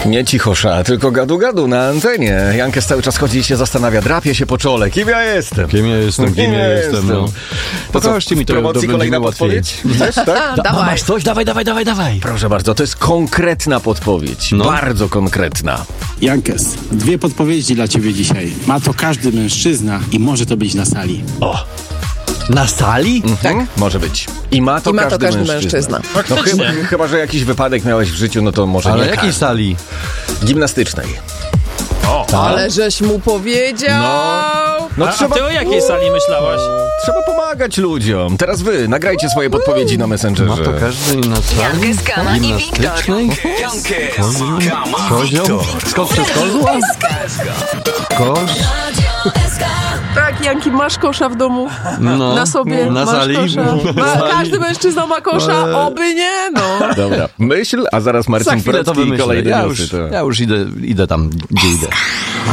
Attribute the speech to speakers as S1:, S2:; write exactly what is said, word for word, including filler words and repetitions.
S1: Nie cichosza, tylko gadu-gadu na antenie. Jankes cały czas chodzi i się zastanawia, drapie się po czole. Kim ja jestem?
S2: Kim ja jestem, kim, kim ja jestem, jestem. No.
S1: Pokażcie mi to, promocji to kolejna podpowiedź? Chcesz, tak?
S2: Da, dawaj. Masz coś? Dawaj, dawaj, dawaj, dawaj.
S1: Proszę bardzo, to jest konkretna podpowiedź. No. Bardzo konkretna.
S3: Jankes, dwie podpowiedzi dla ciebie dzisiaj. Ma to każdy mężczyzna i może to być na sali.
S2: O! Na sali?
S1: Mhm. Tak. Może być. I ma to,
S4: I ma
S1: każdy,
S4: to każdy
S1: mężczyzna.
S4: mężczyzna.
S1: No chyba, chyba, że jakiś wypadek miałeś w życiu, no to może
S2: Ale
S1: nie
S2: jakiej
S1: każdy.
S2: sali?
S1: Gimnastycznej.
S4: O, ale żeś mu powiedział!
S1: No, no
S5: a,
S1: trzeba...
S5: a ty o jakiej sali myślałaś?
S1: Trzeba pomagać ludziom. Teraz wy, nagrajcie swoje podpowiedzi na Messengerze.
S2: Ma to każdy na sali?
S6: Jankes, Kama i Wiktor.
S2: Kozioł? Skok przez kozła? Kosz?
S4: Tak, Janki, masz kosza w domu?
S2: No,
S4: Na sobie
S2: na
S4: masz
S2: sali.
S4: kosza? Ma, każdy mężczyzna ma kosza,
S2: Ale...
S4: oby nie, no.
S1: Dobra, myśl, a zaraz
S2: Za
S1: Marcin
S2: chwilę to
S1: Precki i
S2: wymyślę.
S1: kolejne
S2: Ja
S1: newsy.
S2: już,
S1: To...
S2: ja już idę, idę tam, gdzie idę.